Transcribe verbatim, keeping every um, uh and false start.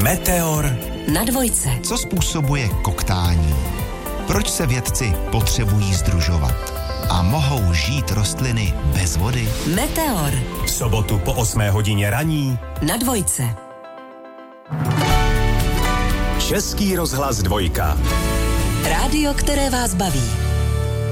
Meteor na dvojce. Co způsobuje koktání? Proč se vědci potřebují sdružovat? A mohou žít rostliny bez vody? Meteor. V sobotu po osmé hodině raní na dvojce. Český rozhlas dvojka. Rádio, které vás baví.